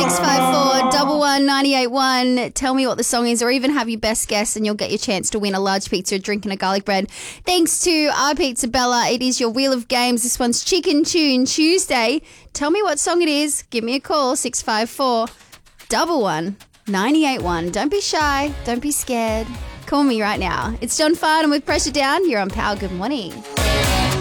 654 11981. Tell me what the song is, or even have your best guess, and you'll get your chance to win a large pizza, a drink, and a garlic bread. Thanks to our Pizza Bella. It is your Wheel of Games. This one's Chicken Tune Tuesday. Tell me what song it is. Give me a call, 654 11981. Don't be shy. Don't be scared. Call me right now. It's John Farnham with Pressure Down. You're on Power. Good morning.